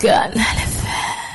Canal FM.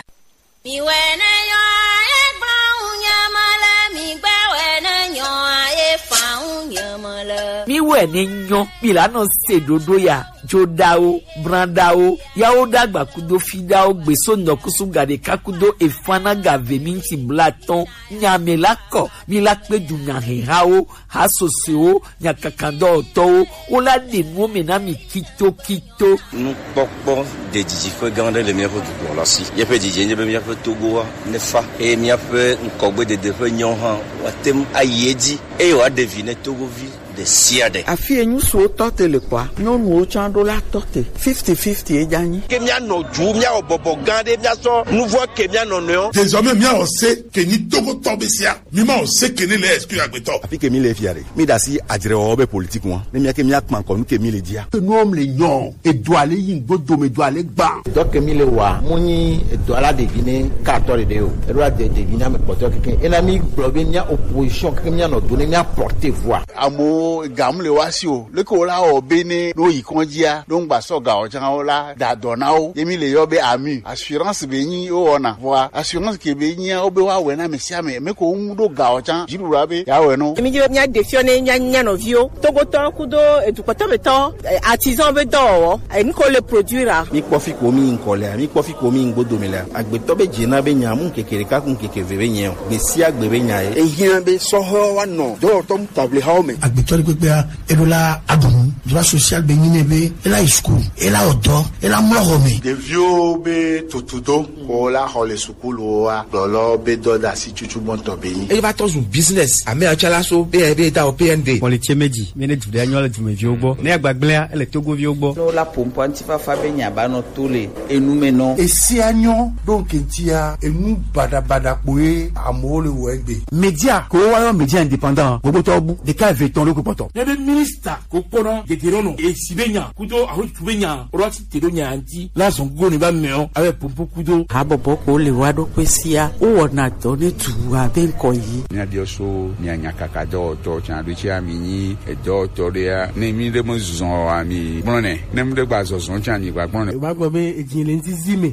Mi wene nyo milano sedodo ya jodao brandao yao dagba kudo fidao gbeso nokusu gade kakudo efana gave minti blaton nyamelako milakpe dunya herao hasoseo nyakakando to ola de no menami kito nous pokpo de dijifo gande le miafo du la si ya pe dijenge be miafo togo ne fa e miafo nkogbe de defo nyon han watem ayedi e wa deviner togo vi de siade afie nyu so tote le kwa nyonu o chando la tote 50-50 e jani ke mia no ju mia obobo gande mia so nouveau ke mia no no désormais mia on sait que ni togo tobesia mi ma on sait que ne le excuse agbeto afi ke mi le fiare mi da si adire obe politique won ne mia ke mia kman ko nu ke mi le dia nous homme les non et doit aller yin godo me doit aller gba donc mi le wa muni doit la deviner 14 de o e doit deviner me porter quelqu'un et na mi bloguer nia opposition que mia no donner mia porter voix amo gamle wasio le ko la obene no yikonjia don gba so ga o jan o la da donao yemi le yobe ami assurance be yin o ona voa assurance ke be yin o be wa we na me sia me ko do ga o jan jirura be ya we no mi je nya defione nya no vio togo to kudo edukoto beto artisan be do en ko le produire mi kofi ko mi nkole mi kofi ko mi ngbodo me la agbeto be jina be nya mu kekere ka kun kekeve be nya be si agbe be nya e hia be so ho wa no do to table ha o me agbeto pe edola adun droit social be nyine be ela school ela odo ela mlohome de vieux be totudo ko la hole school wa lolo be do da si chuchu bonto be yin e va to un business ame achala so be da o PND politie meji manage de anyola du meji ogbo na agbagblea ele togo vi ogbo no la pompo antifa fa be nya ba no tole enu me no e si anyo donc entia enu bada poe amole wo egbe media ko wa yo media indépendant gogo to bu de ka veton le ko poto le ministre ko kono de gerono e sibenya kudo aho tubenya orati tedonya anti la son go ni ba meo ave pompo kudo abobo ko le wa do pesia o wona to ne tu abe nko yi mi adio so mi anyaka ka do to chan do chi ami ni e do to ria ne mi de mo zon ami brone ne mi de gba zon chan ni gba brone ba gbo be ejinle nti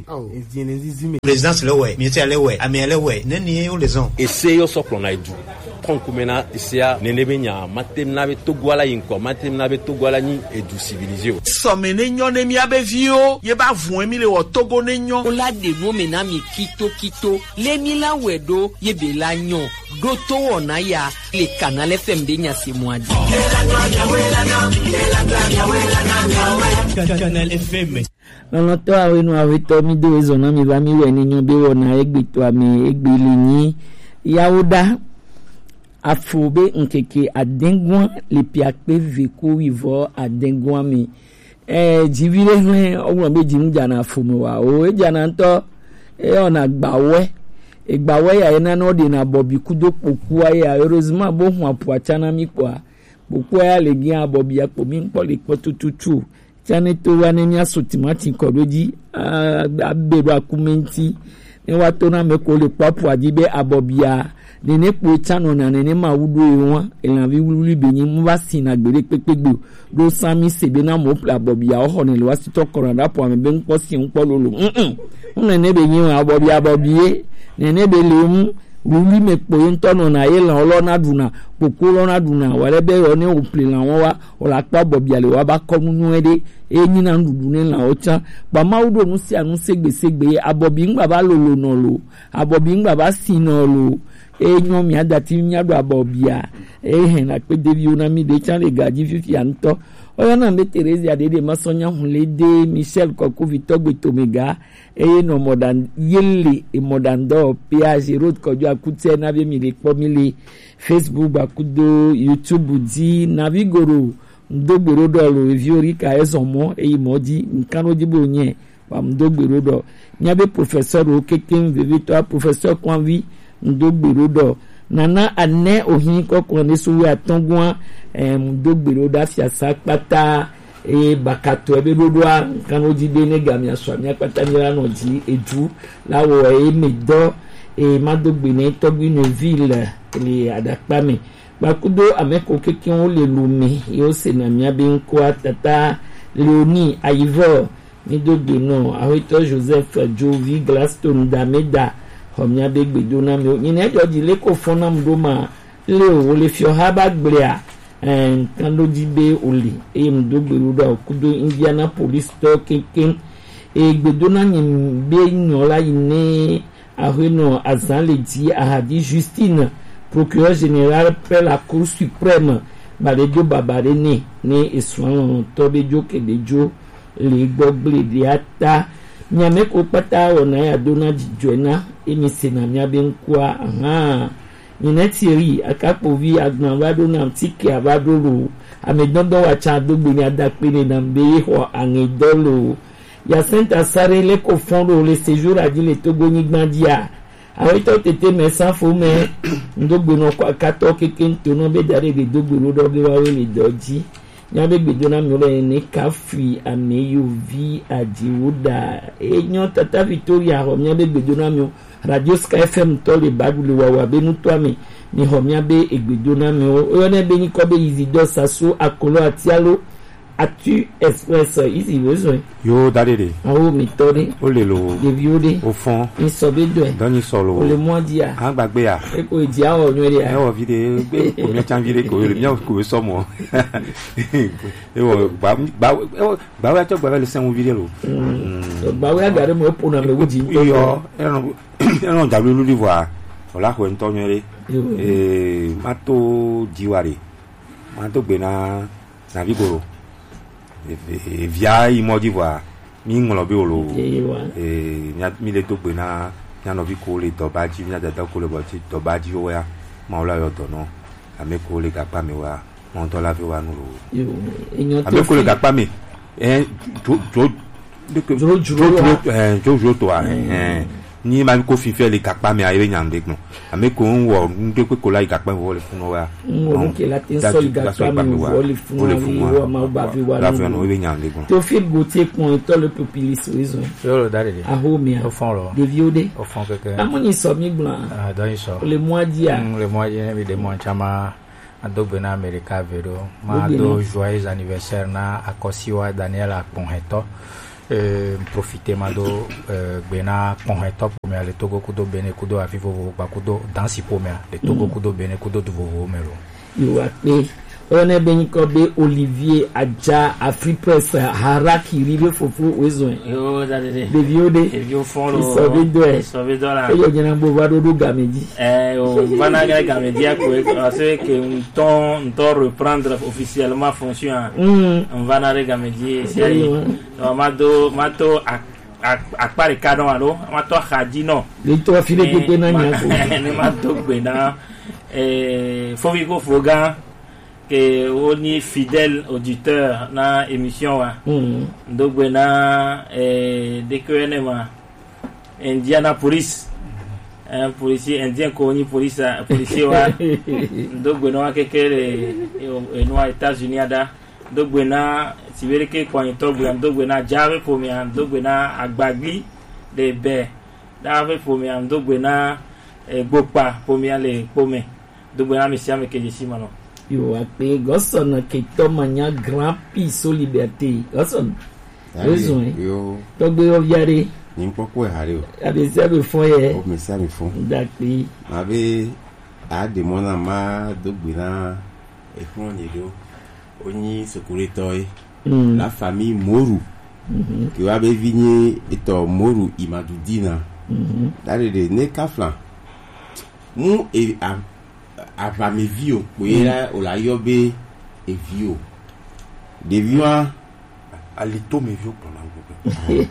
zime présidence le we ministère le we ami le we ne ni o les on essaye yo soplo na edu konkumena isia nenebenya matemna be togwala yinko matemna be togwala ni edu civilisé so menenyo ne mi abevio ye ba vun mi le wo togo nenyo ola de no mena mi kito le mi la wedo ye be la nyo do to wona ya le Canal FM de nya se moadi Canal FM lọ́nà tó àwọn inú àwítọ́ mi dé ìzọ̀nà mi bá mi wẹ̀ nínú bí wọ́n náà ẹgbẹ̀tọ́ àmì ẹgbẹ̀lẹ̀ ní ìyàwó dá àfòbé nkèké àdéngún lè piàpé vèkó ìvọ́ àdéngún mi jìbìlẹ̀ hàn ọgbọ̀n méjì ń jànà àfòmùwà ó jànà ń tọ́ ọ̀nà gbàwẹ́ yà ẹ̀ náà ọ̀dẹ̀ nà bọ̀bì kúdó pòkú ayé àyọ̀rọ̀zìmọ̀ bó hùn àpò àtsánà mi pọ̀ pòkú ayé àlè gí àbọ̀bì àpò mi ń pọ̀ lè pọ̀ tútù tiane to wa ne mia so timati kodoji abedo akumenti ne wa to na me ko le papu ajibe abobia ne ne po chano na ne ma wudo won elan vi wuli benyin mu ba sin agbere pepegbo do sami sebe na mo pla abobia o ho ne le wa si to koranda po ame be npo si npo lolo ne benyin abobie ne be le mu wuli me po ntono na ye lan olona duna poko lona duna wale be oni o ple lan won wa o la pa bobia le wa ba ko nunu ede enyi na ndudu ne la ocha ba mawudo nu si anu segbe abobi ngba ba lolo no lo abobi ngba ba sino lo enyo mi adati mi ado abobia na pe devi ona mi de chan le gaji fifi anto oya na me Teresa adede masonya hunlede Michel Koko Vitogbe Tomega no modern yele e modern do piage road kojo akute na be mi le po mi le Facebook bakudo YouTube di navigoro ndogbero do lo eviori ka ezomo eyimoji nkano jibo nye wa ndogbero do nyabe professeur okeken vivito professeur Kwanvi ndogbero do nana ane ohin koko ne suwe atongwa ndogbero da fiasa pata bakato ebe dodoa nkano jibe ne gamia swami pata nyira no ji edu lawo medo madogbe ne togbi no ville le adakpame bakudo ameko keken o le lumi yo se na mia be nko atata Leonie Ayivo midogbe no ahito Joseph Jovi Glaston Dameda homia begbe dona mi ni nejo di le ko fona mdoma le o le fio haba gbrea kan lo dibe oli mdogbe ruda okudo Indianapolis to keken gbedona ni be nyola ine ahino azanledi ahadi Justine procureur général près la Cour suprême Badejo Babarene ne eswan tobejo kedejo le gbogle de ata nyame ko pata ona ya dona jijoena emisena nyabe nkwa Thierry akapovi agnawado na mtike abadoro amedondo wa chadogbe ni adapene na mbe ho angedolo ya Saint Asare le ko fondo le séjour a dit le Togo Nigbandia awito tete mesa fome ndogbe no kwa kato keken tono be dare de dogbe rodo be wa le doji nyabe gbedona mole ne kafi ameyo vi adiwoda enyo tata Victoria ho nyabe gbedona mi Radio Sky FM to le bagulu wa benu to ami ni ho nyabe egbedona mi o ne be ni ko be Isidore Sasso akolo atialo Atu express ici besoin yo dadede awo mi tore o le lo de viode au fond in sobedo dani solo le modia an gbagbe ya e ko di awo nwere ya e o vide gbe ko mi chan vide ko le mi ko so mo e wo ba wa to gba le sen vide lo ba wa gare mo po na me wuji yo e no da lu livoire ola ko nto nwere mato diware mato gbe na vigoro via Île d'Ivoire mi ngolo be olo mi le to gbe na no vi ko le to baji mi da ko le boti to baji o ya ma ola yo to no ame ko le gapa mi wa mo to la vi wa no lo ame ko le gapa mi jo to ni ma ko fi fe le gapa mi aye nyande no ame ko nwo nde ko la gapa wo le fun wa ngo ke la tin so gapa mi wo le fun wa ma ba vi wa no we nyande go to fi gote kon to le populiste raison yo dare de aho mi au fond lo de viode au fond que amoni so mi blanc dans il sort le mois dia bi de mon chama adogbe na America vero ma do joyeux anniversaire na akosiwa Daniel Akponheto profiter mado bena ponheto pour me le Togo kudo bene kudo avivo ba kudo dansi pour me le Togo kudo bene kudo du vovo melo yo ape one beni ko be Olivier Adja Afripress haraki rive fofo wezo yo dade de viode yo fond lo so be do la yo jena bo ba do gameji o bana ga gameji ko c'est que on reprendre officiellement fonction on va na gameji c'est mato akpari kadon alo mato haji no le to file pepe na nya ko ni mato gbe na fovigo foga que on est fidèle auditeur na émission wa ndogbe na de que nema Indianapolis un policier indien ko ni policier wa ndogbe na kekere no États-Unis ada ndogbe na sibere ke ko to gbe ndogbe na jave pour mi ndogbe na agbagbi de be dave pour mi ndogbe na gbopa pour mi le pome ndogbe na mi siame ke jesi mano yo ape goson ke to manya grand piso liberté goson raison yo to gbe o yare ni poko e hare o abi se be fon ye o me se be fon dakpi abi a de mona ma do gbina e fon ni do oni security la famille Moru qui va be vigné eto Moru Imadudina dale de ne kaflan mu e ava me vio poera o la yobe e vio de vio alito me vio pour la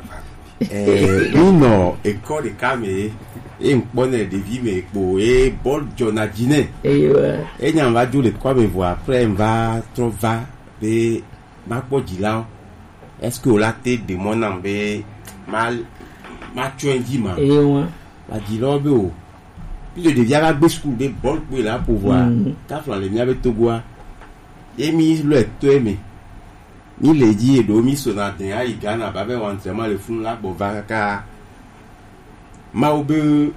uno e ko de kame e mpone de vi me po e bol jonadine e nya va du le quoi me voir après on va trouver be ma po dila est-ce que o la te de mon ambe mal ma chuendi ma e wa la dilo be o puis je devia ba school be bol pour là pour voir ta flan le mi avec Togoa et mi le toeme mi le di e do mi sonate ai Ghana ba be entraînement le fun la bo va ka ma obe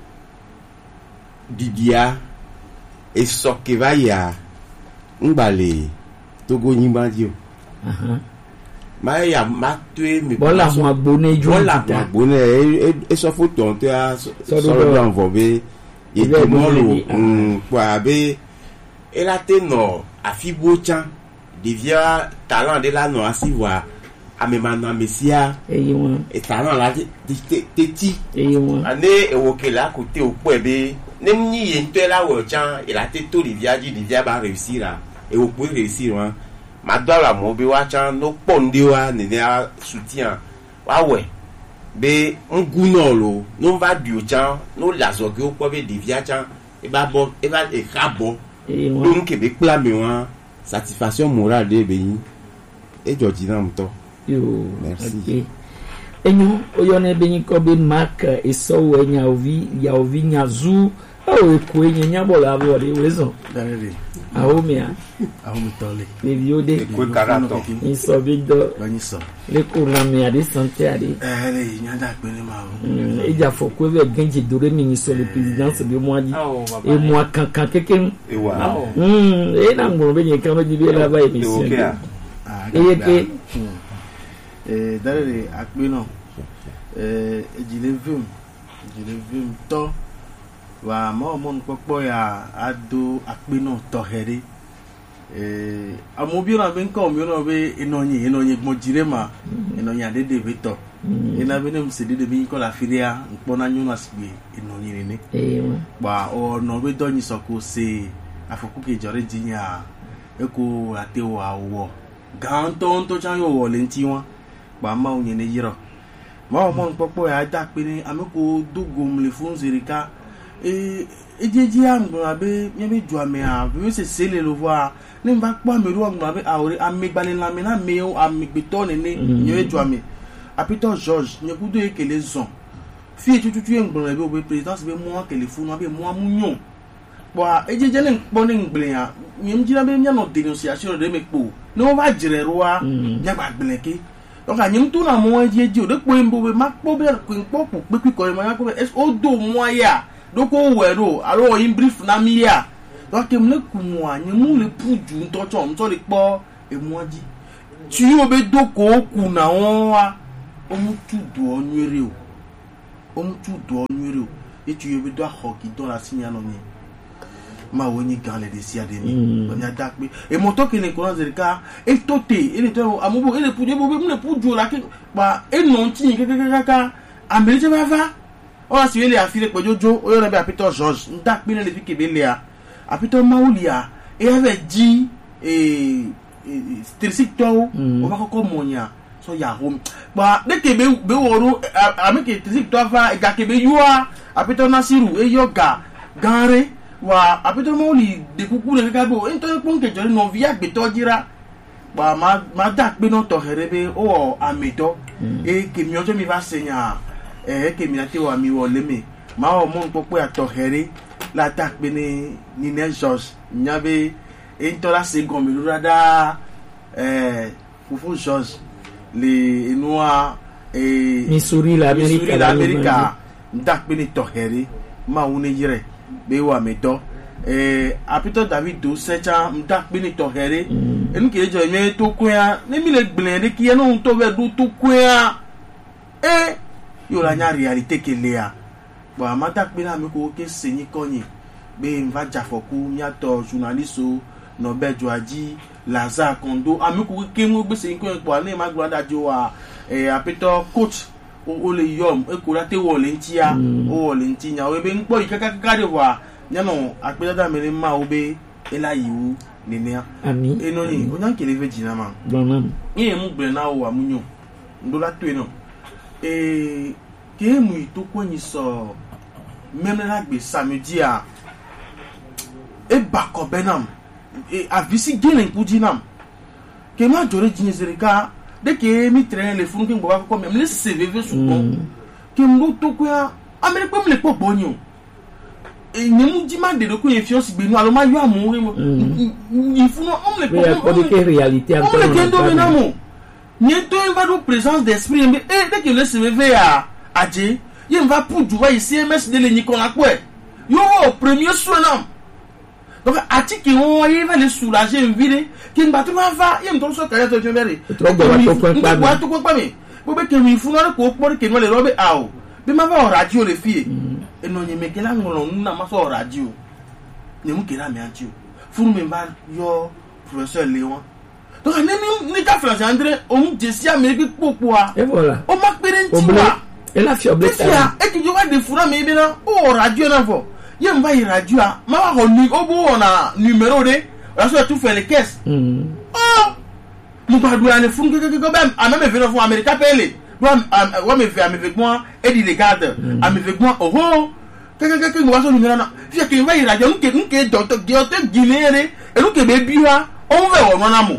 didia e so ke va ya ngbale Togo Nigbandio ma ya ma tue mi bola mo agbone jo bola mo agbone e so photo to a so do envobe e te molo kwa be e la te no afibo chan devia talent de la no asiwa amemana mesia e talent la ti ane e wokela kote opo ebe nem ni yente la wo chan e la te to devia ba réussir e o peut réussir hein madala mo be wa chan no ponde wa ne ya soutien wa we be nguno lo no va du chan no la zo ge o po be devia chan e ba e rabo donc e be clame wa satisfaction morale de be e joji na mto yo merci okay. Enyo oyone be ni ko be mark e so we nya ovi nya zu o ko enya nya bola bo de wezo dalele aomia aomitole le viode ko karato iso bido baniso le kurame ade santé ade le nyanda pe ni ma e ja fo ko be genji dore mi so le président de moi dit et moi kan keken e wa e na ngoro be ni kan be bi la ba émission e ke dalele akpe no ejile vim to wa mo npopo ya ado akpe no to here amobi na be nko mi no be inonye mo jire ma inonye adede be to ina be nem se dede bi ko la firia npo na nyu na sigbe inonye ni ba o no be do nyi soko se afoku ke jore jinya eko ate wa wo gan to chan yo wo le nti won ba ma onye ne yiro ma mo npopo ya da pe ni ameko dogom le fun zerika ejeji angbo abe nyebe juame a be se sele lo voir ne mba pa me ru angbo abe awre amegbale la me na me o amegbeto ne nyebe juame apito George nyekudo ekele zon fi tututu angbo abe obe présidence be mo akele funu abe mo amunyon bo ejeje ne npo ne ngbele a nyemjira be nya no dénonciation de mepo no ba jire ruwa nya ba gbeleke donc anyim tu na mo ejeje o de po embo be makpo be ko pe ko e ma ko be o do mo ya doko wero aro in brief na mi ya donc emle kumu anyim le puju ntocho nto le po emuaji ti o be doko ku na won wa o mu tu do onwere o e ti o be do hockey do la sinya no ni ma woni gan le desi ade mi onya dak pe e moto ke ne ko zerika e tote ele to amubo ele puju bo be puju la ke ba e non ti kaka amerije ba va o si ele afile pejojo o yo na be apito George ndak pe ne le fi kebele a apito maulia e ave ji trisicto o ba ko monya so ya home ba de ke be woro ameke trisicto va ga ke be yua apito Nasiru e yoga ganre wa apito mauli de kuku le ka bo ento pon ke jori no via gbe to jira ba ma dak pe no to herebe o amedo e ke mi ojo mi va senya ke mi ati wa mi wo leme ma o mo npopo ya to here la dak pe ni ne George nyabe ento la second mi rada fufu George le noa Missouri l'Amérique dak pe ni to here ma woni yire be wa medo apito David do secha ndak pe ni to here enu ke jo me to kwa ne mi le gblende ki no to be do to kwa yo la nya realite ke lea bo amata pe na mi ko ke senyi konyi be mva jafoku mi ato journaliste no bejo aji Lazare Kondo ami ko ke mo gbe senyi konyi po ani ma granda jo wa apito coach o le yom e ko la te wo le ntia o le ntinya o be npo ikaka de wa nya no apita da mere ma o be ela yiwu nenia ami enoni o nya ke le vejina ma bonam ye mu gbe na o amunyo ndola to eno ke mu to konyi so même la gbe samedi a e bako benam avisi gene kujinam ke ma jore jinye zerika de ke mi train le funu ke ngba ko même le CV su ko ke mbo to ko ya amere pe mle po bonyo nyemu jima de ko ye fios gbe nu alo ma yo amu ni funu omle po de ke réalité encore on le kendo benamo nieto va do présence d'esprit mais dès que le CV a adje il va pour du va ici MS de l'Nikon à quoi yo au premier soin donc atiki on y va les soulager vide qui ngba to ma va yem to so kaya to chembere to ko pa mi bo be ke mi fu no ko por ke no le robe awo bi ma va radio le fie e no nye me ke la ngolo na ma so radio ne mu ke la mi anti fu me ba yo professeur Léon donc ni ka France André on desi Amérique popoa et voilà o ma perenti wa et la fioble ta et que je vois des fura me bi na o radio na fo yem ba radio a ma wa ho ni o bo na numéro de la so tout fait les caisses oh mu ba do ane fun ke go ba a même venir pour Amérique pele wa me fait avec moi et dit les gardes avec moi oh que ngo wa so numéro na fi ke ba radio nke docteur Guinéen et nous que be biwa on va o na mo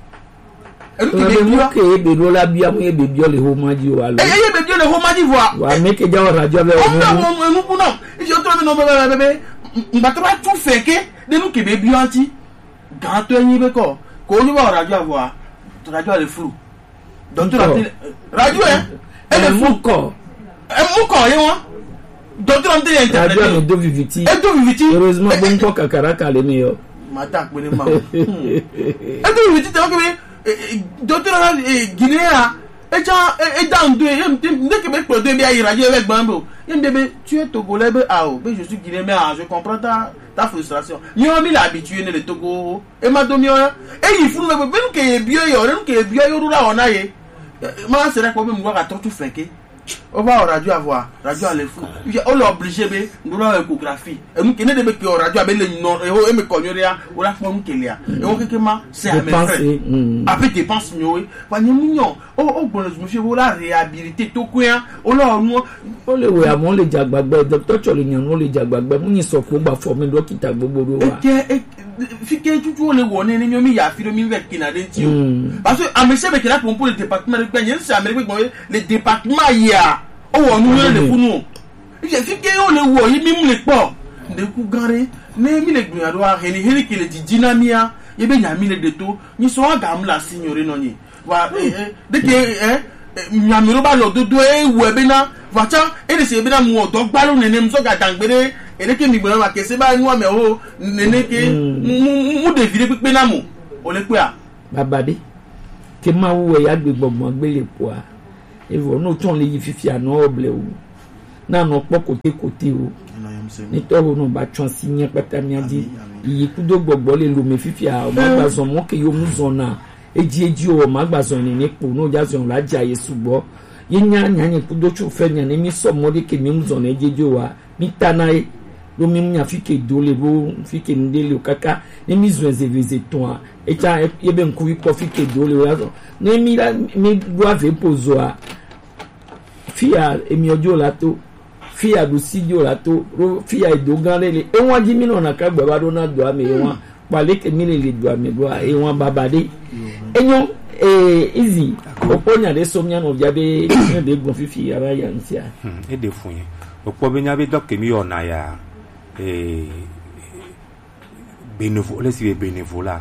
ke be do la bia mo e be bio le ho maji wa lo e be bio le ho maji wa me ke jaw radio be o no no je to no bebe mbatwa tu feke de nous ke be bio anti gato yin be ko ni wa radio wa radio le flou donc radio e le flou ko ye wa donc on te internet radio do viviti heureusement bon ko kakaraka le meilleur mata pe ni ma e do viviti te o ke docteur Guinéen et dans deux ne que me produire bien irradier avec bambo tu es togolais mais je suis guinéen mais je comprends ta frustration ni on mis l'habitué ne le Togo et ma domi et il faut me que bio yo que bio yo là on a ye ma c'est là quoi même voir à tout fait on va au radio avoir radio à l'info on l'obligé be nous la échographie et nous kene de be que radio avec le non et me connaître ou la forme qu'il y a et on quelque ma c'est à mes frères après dépense nyoé pa nyonyo o bon je me fais la réhabiliter to quoi on la nous o le we amon le jagbagbe docteur chole nyan le jagbagbe mu ni so ko gba former dokita gbogbo wa fike tutu le woni ni mi ya fi mi ve kinade ti o parce que amese be kila pour le département de Benin c'est Amérique le département ya o wonu le kunu je fike o le wo yi mi mu le po de ku gare ne mi le gbiyan do a heli ke le dinamia ye be nya mi le de to ni so ga am la signore no ni wa de ke nyamiro ba lo dodo we be na vacha e se be na mu odo gbalu nene mso ga dangbere ene ke mi gbona wa ke se ba nwa me o nene ke mu de vire pipe na mo o le pe a babade ke ma wo ya gbegbogbon gbele po a e vo no ton le yi fifi ana oble o na no po kote o ni to no ba chon si nya pata mi adi yi kudo gbogbo le lo me fifi a o ma gba so mo ke yo mu zona eji o ma gba so ni ni po no ja so la ja yesu bo yenya nyanye kudo chu fe nya ni mi so mo de ke mi mu zona eji wa mi tanai lo mi mu nya fike dole bo fike ndele o kaka ni mi zo ezeveze ton e cha e be nku ko fike dole o yazo ni mi do ave pozo a fia emi ojo lato fia do sidio lato fia edogan le e won ji mi no na ka gbe ba do na do ame won pale ke mi le do ame do e won babade enyo easy oponya de somnya no jabe de gon fifi ara ya ntia e de fun yen opo be nya be doke mi ona ya bénévole les si bénévolat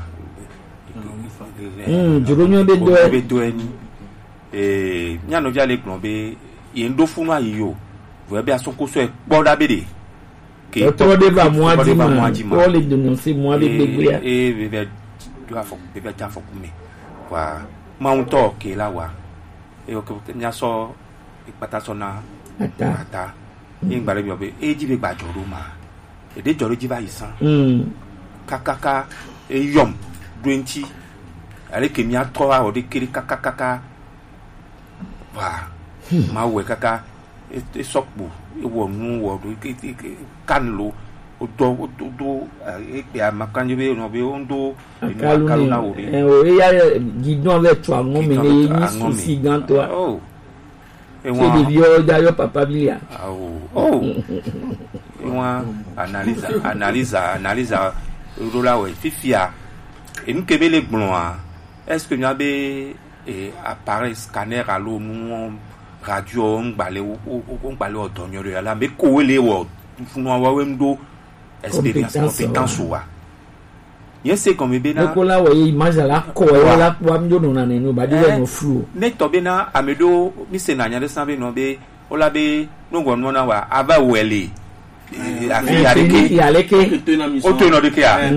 joronyo be do eni nya no jale plombe yendo funu ayo vous avez à son cours e gboda bede ke to de ba mo adima ko le dénoncer moi avec bebia et bebe doit faut bebe ta faut me wa ma un to ke la wa e o ke nya so ipata so na ata yin gbare mi obe e ji be gba joro ma e de joro ji ba isan kakaka e yom 20 ale ke mi ato wa o de kiri kakaka wa ma we kaka e sokpo e wo nu wo do kanlo o do e pe amakanjo be no be ondo akalu na o ya gidon le to awon mi ni susi gan to oh e won de bio da yo papa bilia oh e won analyse rola we fifia e nu kebe le gbon a est-ce que nya be appareil scanner à l'eau radio ngbale odonyo re ala me ko le wo funu wa wemdo experience compétence wa yese comme be na ko la wo image la ko la kwa mjo no na no ba de no flu ne to be na amedo mi se na nya de sanbe no be ola be no gwo no na wa ava wele afi yaleke o to ino de ke a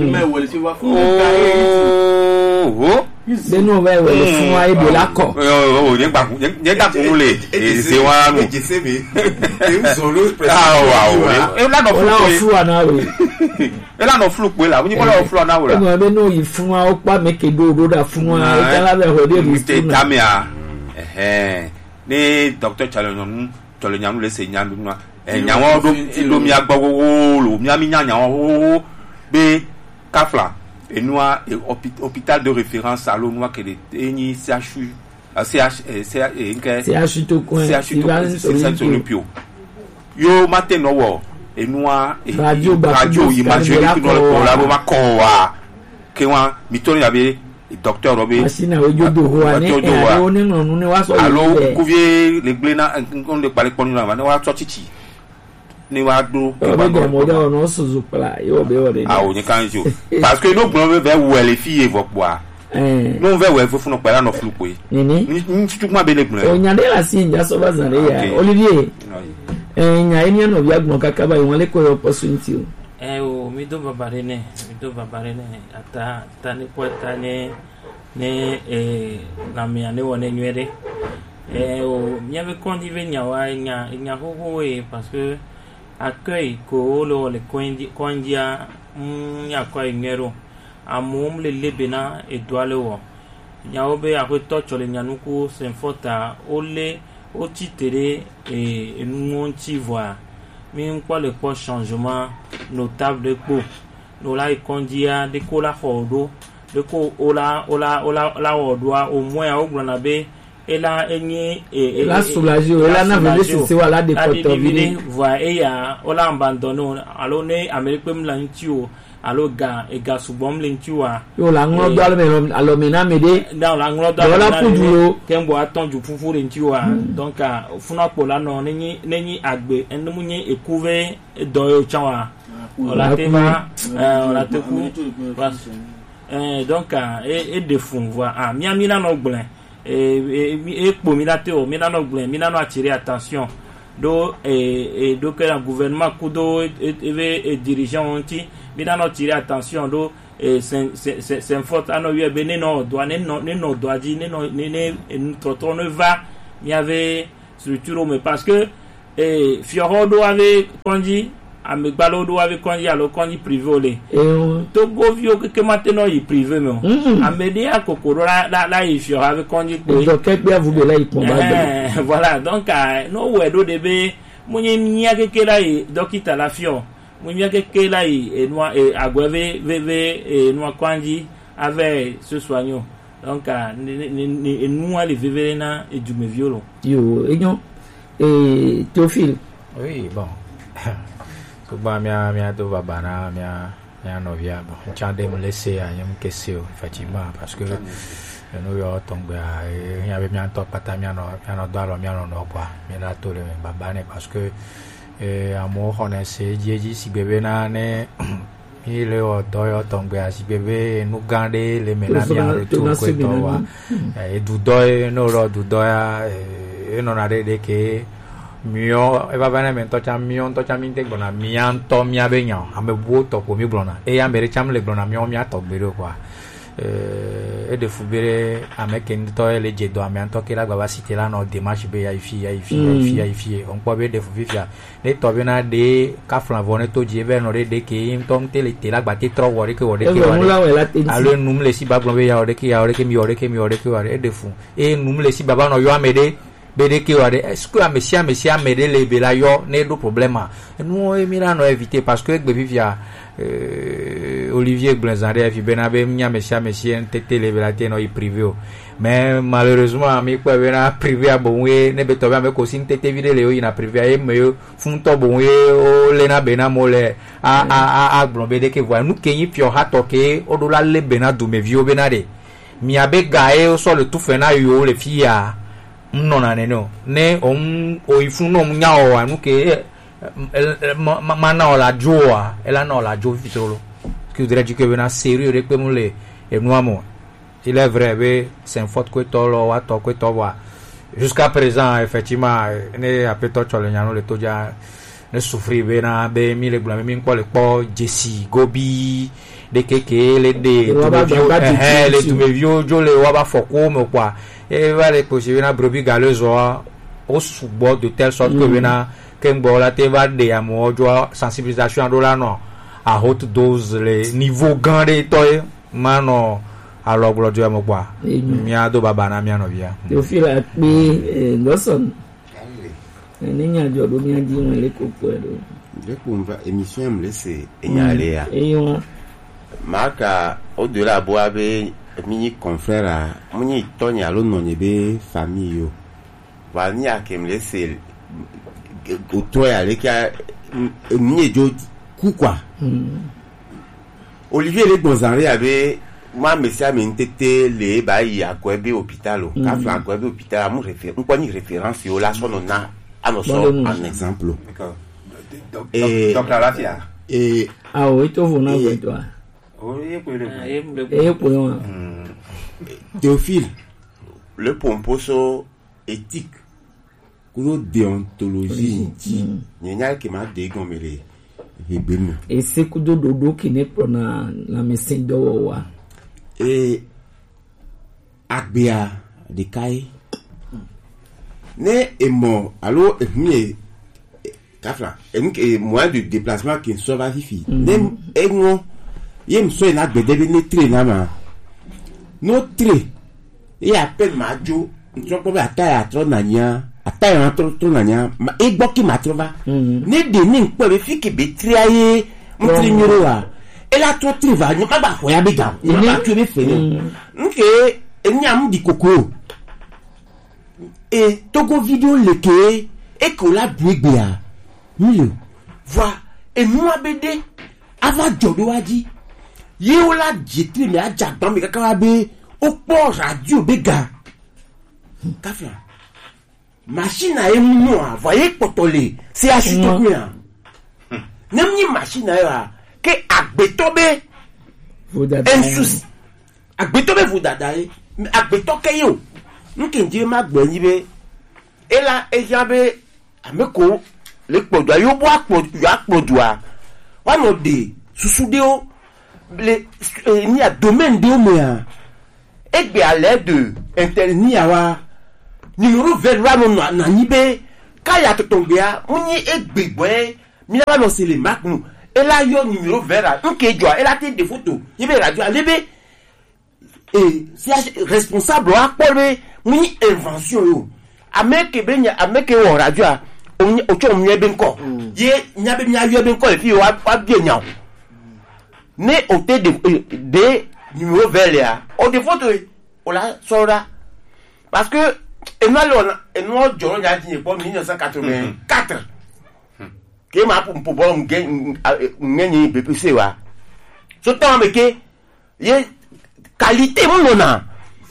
oh benu we fún wa ibo la ko o ni gba kun le se wa nu e zolo e la no flu na we e la no flu pe la ni ko la flu na we la benu yi fún wa o pa mekedo roda fún wa e kala be ho de mi tamia ni docteur Chalonyanu le se nyandu na nyawo do mi agbawo lo mi ami nyawo be kafla enua hôpital de référence à l'ONU que eni CHU CHU to coin Saint-Olympio yo matin no wo enua radio imagerie qui no le la ma ko wa ke wa mitori yabe docteur Robé asina ojodo ho ani oni nonu ni wa so allo couvrier les glena on de parler ponu na wa so chichi ni wa do ke ba do mo do no suzu pla yo be o de o ni kan jo parce que no gbon be wo les filles vokwa no ve wo funu pela no flu pe ni tukuma be le gbon o nya de la si nja so bazan ya Olivier nya eni no bi agbon kakaba won le ko opportunity o mi do babarene ata tani kwata ne na mi ane wona nywere o mi ave condive nyawa nya ho parce que accueil ko lo le kondia nya ko ngero amum le lebena e doale wo nyawo be akoto chole nyanuku senfota ole o titere e nunti voir mi nkwa le po changement notable de ko no la kondia de ko la hodo de ko ola odoa au moins au granabe ela enye la soulager ela na vele se wala de kotovini voa ya ola abandonner alo ne amerique mlantio alo ga subom lentiwa yo la ngodo alo mena mede dans la ngodo la pudulo kembo atonju fufu lentiwa donc funa pola no nyi agbe enmunye ekuve doyo chawa ola tema ola teku donc et de fond voa miami na no gblin et pour milato milano gblin milano attirer attention do do que le gouvernement kudo et dirigeant onti milano attirer attention do c'est faute ano yo bene no doit no doit di ne trottoir ne va il y avait structure mais parce que Fiorodo avait conduit amegbalo do ave konji alo konji privé to go vio que maintenant il privé mais amede akokoro la il fio ave konji ko donc que vous be la il combat voilà donc no wedo debe munye nya keke la dokita la fio munye keke la noa agweve veve noa konji avec ce soignant donc nous aller vivre na et du me violo yo et Théophile oui bon Kuba mia do babana mia novia bon chande me laisser à yam question effectivement parce que nous yo tombe il y avait mia to pata mia no dalo mia no quoi mais là tout le babane parce que amour on essaie dieji si bébé na ne il est au doyo tombe si bébé nous garder les ménamia retour quoi toi et du doy no ro du doya et non a de que mio e va bene men to cham inte gbona mian to mia benya ame bo to ko mi blona e ya mere cham le blona mio mia to gbero kwa e de fubere ame ken to ele je do ame to ke la baba cité la no démarche be ya ifi on po be de fufia ne to be na de ka flavone to je be no de ke im tom tele tela gba te tro wori ke wori ke wori alo num le si bablo be ya wori ke mi wori e de fu e num le si baba no yo amede bede ki wade est-ce que monsieur m'aider les bela yo ne do problème nous Milano éviter parce que gbe vivia Olivier Blanzare fi benabe nya monsieur tete les bela te no privé mais malheureusement mi ko bena privé a bonwe ne beto ba me ko sin tete vide le yo ina privé e me fun to bonwe o le na bena mole a blombe de ke voix nous kenyi pio hato ke o do la le bena du me vio benade mi abe gae o so le tout fena yo le fia non aneno ne o ifuno mnyao anu ke mana ola joa ela no la jo vitolo que dirait que bena sérieux de pemule et noamo il est vrai be c'est faute que tolo wa to que to wa jusqu'à présent effectivement ne apeto chole nyano le toja ne souffrir bena be mi le blame mi ko le po Jesse Gobi de keke le de le tu me vieux jo le wa ba foko me quoi et va le poser na brebis galeuse au sous-bord de telle sorte que bena kembo la te va de amo jo sensibilisation do la non à haute dose les niveaux grands toy mano alors glo jo mo quoi mi ado baba na mi anovia yo feel like me ngoson ninya jo do mi adi won le ko do le ko mva émission me laisser enyalea maka au-delà boabe mini confrère muni tonya lo no be famille yo va ni akem laisser otoya le ka mini jo ku quoi Olivier le Gonzalez avait moi monsieur me ntete le ba ya ko ebe hôpital o ka fla ko ebe hôpital mu référence yo la son on a un exemple et donc la fia et oui to vona toi Théophile le pomposo éthique kulo déontologie nyanya ke ma de gomele et c'est kudo dodo qui n'est pas la médecine de wa et agbia de kai ne emo allo mi kafla et moyen de déplacement qui soit vacifi ne engo yem so na gbede bi ne train na ma no train e appelle majo nto ko ba ta atro na nya ata atro to na nya ma e gbo ki ma tro ba ne de ni npo be fi ki be triaye mutri nyoro wa e la to tri va nyo ba ko ya be ga ba tu be fe nke enyam di koko et togo video leke e ko la buegbe a milo va e moi bede ava jodo waji ye o la jetri me aja don mi kaka be o po radio be ga kafia machine a emu a voyez potole c'est a chuto ku ya nem ni machine a ke agbetobe ensus agbetobe vodada e agbetoke yo nkenje ma gbo yin be e la e jabe ameko le podo yo bo apodo a wa no de susude o le ni a domaine de omea egbe à l'aide de interni awa numéro 20 no na nibe kaya to tombea muni egbe boy mi na no se le mark nu e la yo numéro 20 nke jo e la te de photo ibe radio alebe et c'est responsable a polbe muni invention yo ameke benya ameke wo radio a o cho mi ebe nko ye nyabe mi ayo ebe nko e fi wa bie nya ne o te de numéro 20 o de photo o la sora parce que et nous John ya dit pour 1984 que ma pour bon ngeni BPC wa so temps me ke ye qualité mon na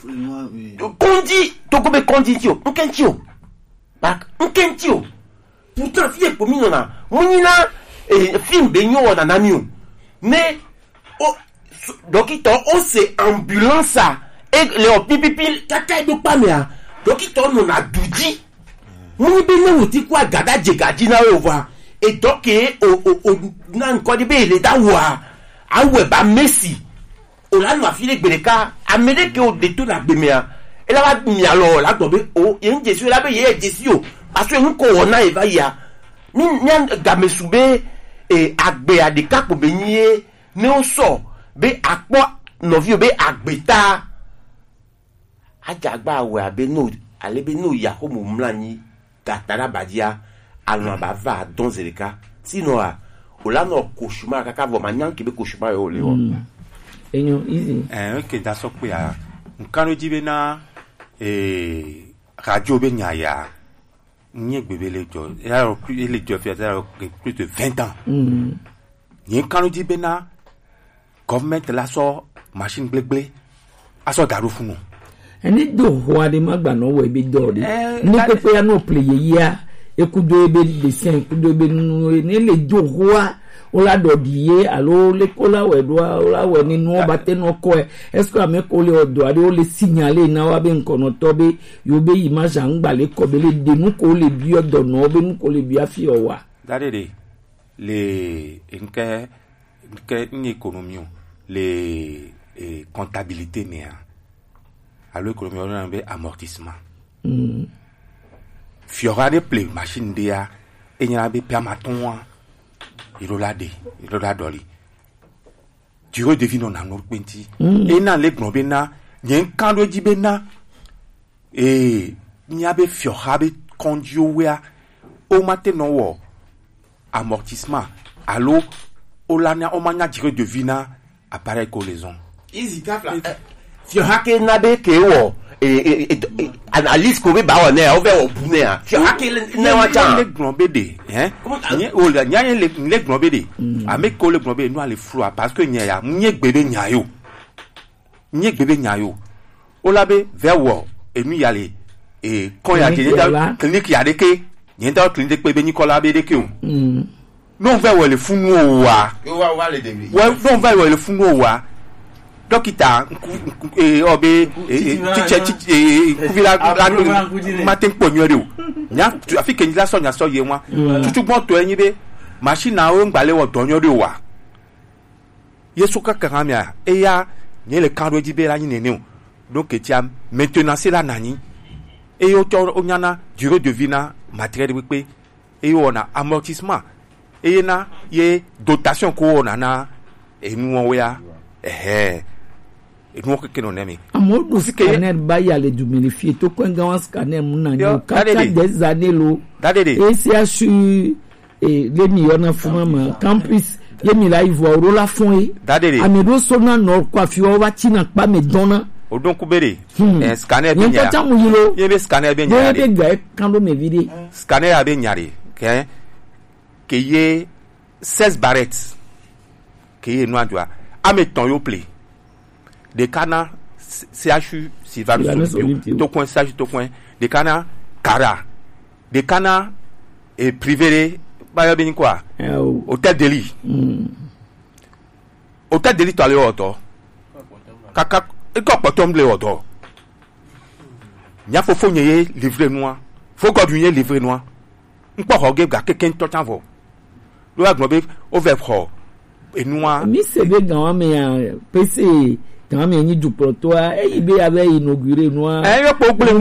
kondi to ko be kondi tio nkentio bak nkentio pourtant fie pour minona munina film be nyo na namiu mais donc on c'est ambulance et les pipipi kaka do pa mea donc on a douji muni be ne wuti kwa gada jegaji na over et donc o na nko de be le dawa awe ba Messi o la no afile gbeleka amede ke o de to na gbemea e la ba mi alo la gbo be o yen Jesu la be ye Jesu o parce que nko wona eva ya ni gamesube e agbe ade kapo be nyie ne o so be akpo novio be agbeta ajagba we abe no alebe no ya homo mlani katara badia alma bava donzeleka sino a olano koshuma kaka vo manyan ke be koshuma yo le o enyo easy ke da so pe a nkano jibe na radio be nyaya nye gbebele jo ya le jo fi plus de 20 ans nye nkano jibe na government la so machine gbegle aso daru funu eni do ho ade magba no we be do de ni pepe ya no play ya ekudo ebe de sen ekudo ebe nu ni le do ho o la do die alo le kola we do o la we ni no ba te no ko est-ce que ame ko le odo ade o le signaler na wa be nkono to be yo be image an gba le ko be le de nu ko le bi odo no be nu ko le bi afi o wa D'ailleurs, les une économie, les comptabilités néa. Alors l'économie on a un amortissement. Fiora de play machine dia et y a un permaton. Il a doli. Tu redevines on a notre penti. Et dans les globena, y a un canot d'ibena. Et y a des fiora de conduire au matin non amortissement. Allô, olana omanya dire devina appareil colaison. Easy kafla. Fiora nabe kewo analyse ko be ba wona o be wo bune a fiora na wa cha le globede hein ni o la nya le globede ame ko le globede no ale flou parce que nya ya nye gbebe nya yo olabe verwo enu yale e kon ya ke clinique ya de ke ni ta clinique pe be ni kola be de ke o non verwo le funu o wa le debi non verwo le funu o wa dokita obe kuvila matin ponyore o nya afike ni la so nya so ye wa tutu gbon to eyin be machine na o ngbale wo donyore o wa yesu ka kamia eya ni le kanro ji be la yin nene o donc etia maintenant c'est la nani e yo to onyana durée de vie na matériel wipe e yo na amortissement e na ye dotation ko na enu won we a et nous que non aimé amour scanner baya le humidifier to ko ngawan scanner mun na kata des années lo et c'est sur les millions fuma campus ye mi la ivoire ro la fon e amedo sona no kwa fi o wa tina pa me dona odon kubere scanner be nya ye be scanner be nya ye be kando me vide scanner be nyare que ye 16 barrettes que ye no adwa ameton yo play de Cana CHU Sylvanus to coin CHU to coin de Cana Cara de Cana et privé ba bien quoi hôtel de lit hôtel de lit to ale auto kaka e ko potom le auto nya fo nye livrer noir fo ko dunye livrer noir npo hoge ga keken to tanvo lo agnobe over ho e noir mi se be gan me PC quand même ni du protoa et il be avait inauguré noir yo pople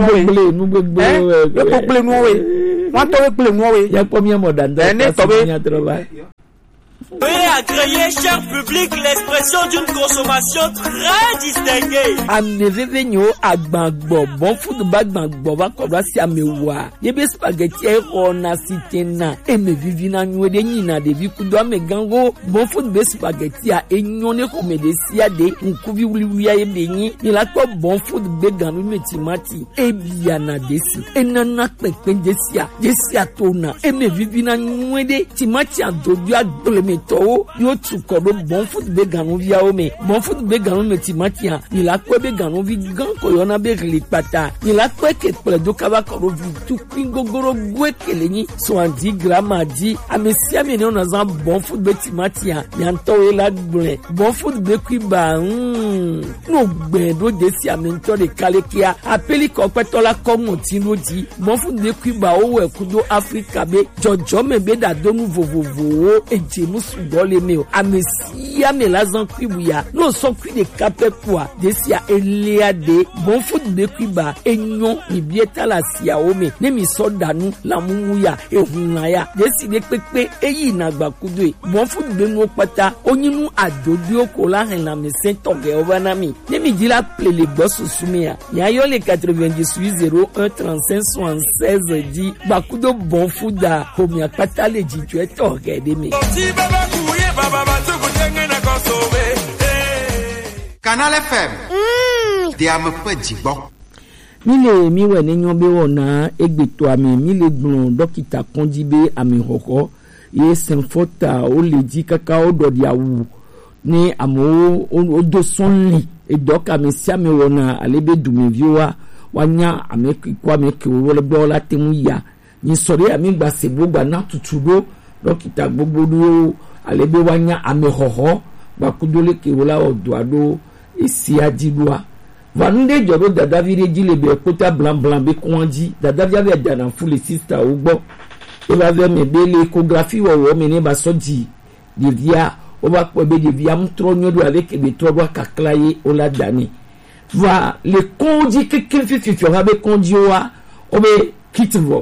noir wan to pople noir ya combien modanda ne tobe Veuillez agréer, cher public, l'expression d'une consommation très distinguée. Amevevenyo agbagbo bon food bagbagbo va kobra si amewa. Yebe spaghetti e ona sitena e me vivina nwede nyina de bi kudo amegango bon food be spaghetti a enyone ko me de sia de nkubi wuliwuya ye benyi ni la ko bon food be ganu metimati e bia na desi enana pepe desia tona e me vivina nwede timati adodu agble to yo tu ko bon foot be ganu via o me bon foot be ganu metimati a ni la ko be ganu vi gan ko yo na be lipata ni la ko ke ple do kaba ko vi tu pingogoro gwe keleni so 10 grammes di amesia me no na za bon foot be timati a ni anto e la gbre bon foot be kwiba no gbe do desi amento de kalekia apeli ko petola ko motino di bon foot be kwiba o we kudo Africa be jojo me be da do nu vovovo ejemu sugole me amesia me la zan kwibuya no so kwi de kapepua desia elia de bon foot be kwiba enyon ni bieta la sia o me ne mi so danu la mumuya ehunaya desi de pepe eyi na gbakudo bon foot be no pata onyinu adodio ko la hen la me sento ge obanami ne mi dila ple le gbosu sumia ya yo le 98 01 35 76 di gbakudo bon foot da ko mi apata le jitu eto ge de me Canal FM. Diam pejigbon. Mile mi we ni nyon be wona egbeto ami mile gbon dokita konjibe ami hoko ye senfota o le di kaka o do dia wu ni amo o do sonli e doka mi sia mi wona alebe dumi viwa wanya ameki kwa meki wo le bola temu ya ni sori ami gba sebo gba na tutudo dokita gbogbo do alebe wanya amehoho bakudole ke wala odoado esi adilua vanunde jodo dada vire jile be kota blanc be konji dada via be dana full sister ugbo e va vers me be l'échographie wo me ne ba so di via o va ko be di via mtronyo do avec be trobo kaklaye o la dani va le kondi ke fi rabe kondi wa o be kitvo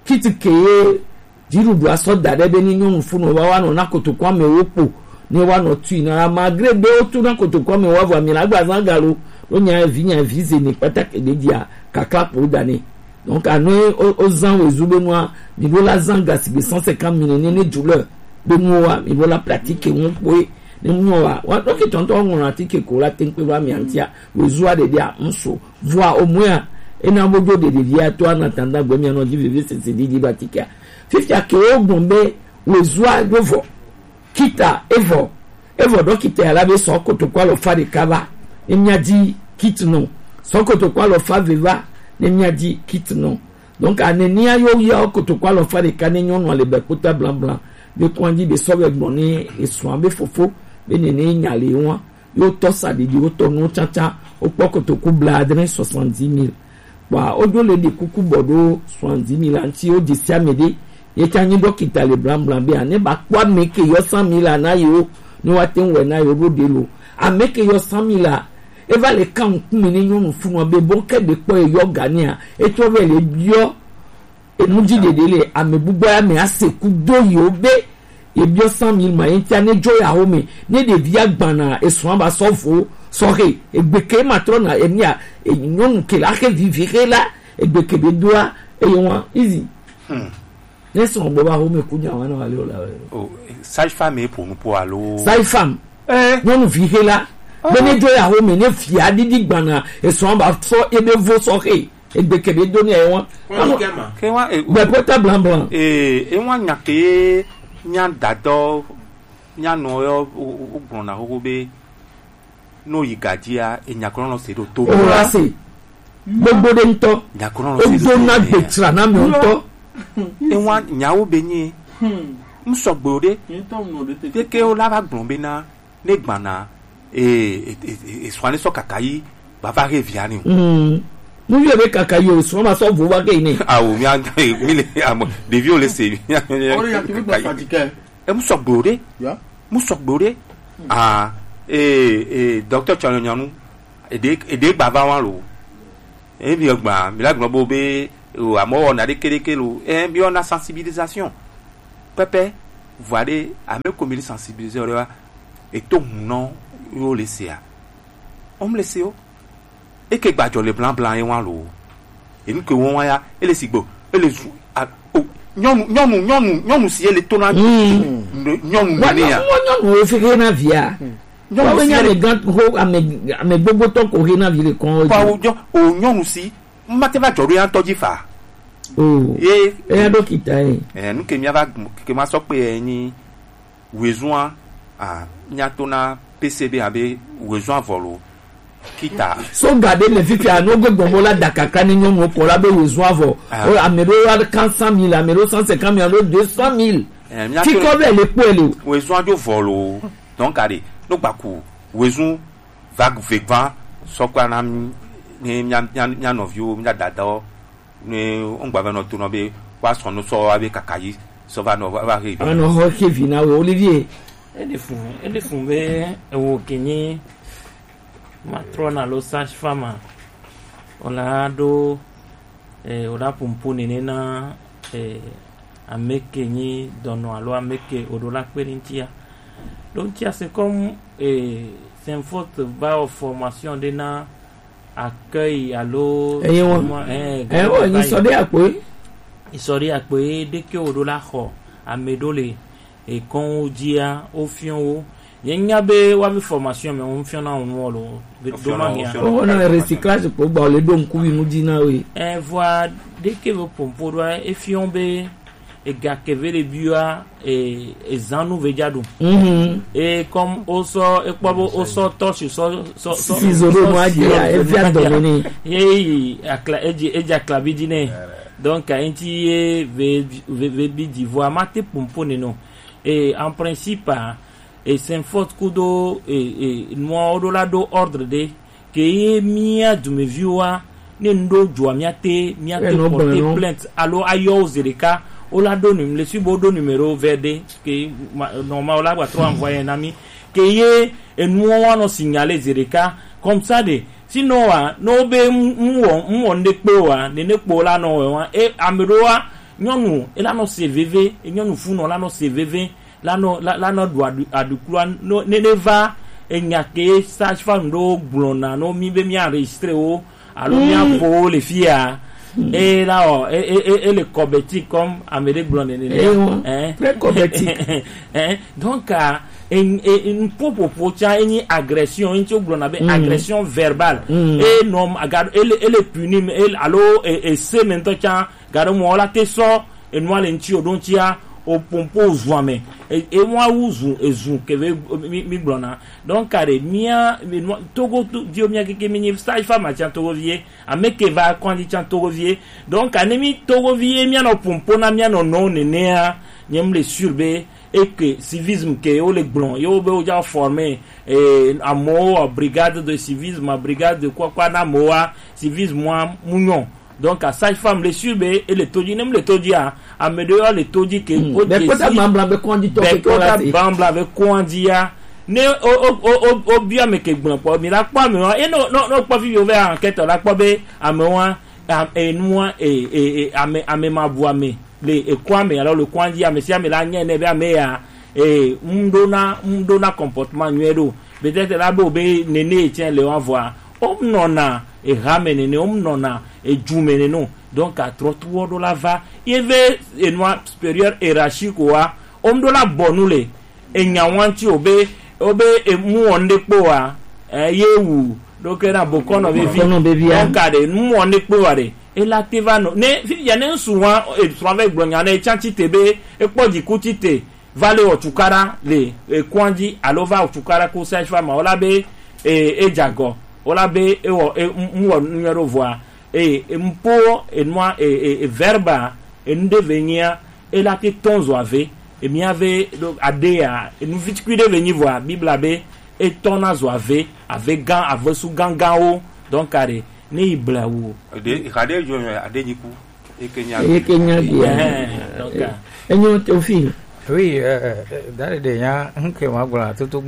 kitike diru do aso dade be ni nyun funu wa no na kotokwa me wopo ni wa no tu na malgré be o tu na kotokwa me wa va mi la gba zangalo lo nya vize ni patake de dia kaka pour dani donc anu aux ans aux oubenois niveau la zanga si 150 millions ne douleur de moi il va la pratiquer on peut ne moi wa donc tonton on pratique ko la tenpe wa mi antia aux oa de dia nso voir au moins et na bodo de dia toi en attendant go mi no di vivre c'est di batika 50 ke o bombe aux oa de vo kita evo donc kita la be so ko to kwa lo fa de kava e mi a di kit non so ko to kwa lo fa viva ne mi a dit quitte non donc anenia yo ya ko to kwa lo fa de kanenyon no le be kota blanc de ko ndi be so be gboni e so be fofo be ne nyale won yo to sa de yo to no chacha o poko to ku bladre 70,000 wa ojo le de kuku bodo 70,000 anti o di siamede ye tanyi dokita le blanc be ane ba kwa meke yo 100,000 na yo ni wa ten we na yo ro de lo a meke yo 100,000 eva le kan kumini nyonu funu be bonke de po yo gania e to be le bio e muji de dele amebubo ya me aseku do yo be e bio 100,000 ma entia ne joy a home ne de via gbana e so ba sofo sorry e gbeke matrona e nia e nyonu ke la ke vivire la e gbeke be doa e yon easy Nesse on boba home kunya wana wale ola. Oh, sage femme e pour nous pour allo. Sage femme. Non vivre là. Bene jo ya home ne fia didi gbana e so ba so e be vo so he. E be ke be doni e won. Ke wa e be pota blanc. E won nyake nya dado nya no yo o gbona ho be no yigadia e nyakoro no se do to. O la se. Gbogbo de nto. Nyakoro no se do. O do na betra na mi nto. Ewa nyawo benye msogbode teke o lava gbombe na negbana e swane so kakayi baba reviani mu yo be kakayi o so ma so vo wa ke ni ah o mi le amo de viole se ori ya ki ba fatike e msogbode ah docteur Chalonyanu e de baba wan lo e bi ogba mi la gbo be ou à moi on a des kélékélo et bien on a sensibilisation pépé voilà à me comme il sensibiliser et tout non yo laisser on me laisser et que badjo le blanc et wan lo et nous que on ya et les sigbo et les nyonu si les tona nyonu ya nyonu fait na via nyonu si les gants ho ame gbogbo to ko na via le kon o nyonu si mate va jori an toji fa dokita nous que mi ava que ma so pe ni wezoan nyatona PCB abe wezoan volo kita so garder les filles à no gbogbo la dakaka ni nyomo ko la be wezoan vo amero 400,000 amero 150,000 amero 200,000 ti ko be le pele wezoan do volo donc allez no baku wezun vague vegvan so kwa na ni nya novio nya dada ni on gba no to no be wa so no so abe kakayi so va no va re no ho Kevin na Olivier e de fun be wo kenyi matrona lo sage femme ola do ola pumpuni nena ameke ni dono alo ameke odola perintia donc c'est comme c'est une faute va aux formations de na accueil allo isori ape de ke odola ho amedole e kon dia o fion o yenya be wa mi formation me on fion na on lo do mania on a recyclage pour ba le don ku mu dina we voir de ke vo pompo do e fion be e ga ke vele bua e zanu vejadu e comme oso e pobo oso touch so zoro mo adia e via domini akla eji aklabidine donc ainti ve d'Ivoire mate pompone non et en principe et c'est faute kudo et moi odola do ordre de que mia du me viwa ne ndo jwa miate porter plainte allo ayo zereka on l'a donné le subodo numéro VD que normal on l'a trop envoyé un ami que yé et nous on a signalé Zereka comme ça de sinon no be on de poa de ne pola no et ameroa nyonu et là no CVV et nyonu fu no là no CVV là no doit adukua no ne va et nyake sage-femme do blona no mi be mi enregistrer o alors mi a les filles et là et le cobétique comme Amérique blonde hein très cobétique donc une propocha une agression une blonde agression verbale et non regarde elle est punie elle allo et c'est maintenant garde moi la teso et moi l'entio donc ya au pompo zoame et moi uzu ezu que mi blona donc carré mia togo dio mia que mini stage femme tian togo vie ameke va quand tian togo vie donc anemi togo vie mia no pompo na mia no non nea nyem le surbe et que civisme que o le blon yo be o ja formé à mo brigade de civisme brigade de quoi na moa civisme moi mugnon donc à sage-femme les surbe et les todi nem les todi a me dehors les todi que mais quand bambla be kondi to que la bambla be kondi a ne o bien me que bon pour mi la kwa me et non pas vivre vers enquête la kwa be a me wa et moi et a me ma boa me les kwa me alors le kondi a me si a me la nyene be a me ya et mdona comportement nuero peut-être là be nene tient le envoie nona et ramene ne nona et jumene non donc à trottoir de la va il y avait une loi supérieure hiérarchique wa do la bonule et nyawanti obe et mu onde poa yewu donc na bokono bevi donc ade mu onde poa de et la tevano ne ya ne souvent et travail blonya na chanti tebe e podi kutite vale otukara le kwandi alova otukara ko sage femme olabe e jago olabe mu numéro voir et mpo et moi et verba et nous devenir et la tête tonzo avait et mi avait donc adea et nous vite cuire venir voir bible abe et tona zo avait avec gant avec sous gangao donc aré ne iblaou de kade jo ade niku et Kenya donc et nous Théophile oui dans les derniers que moi voilà tout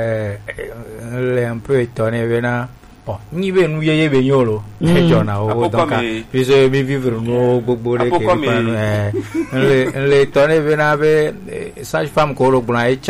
un peu étonné venant ni be nu yeye be nyolo e jona o donc biso bi vivre no gbogbo le ke le tonne venave sage femme ko ro gbona e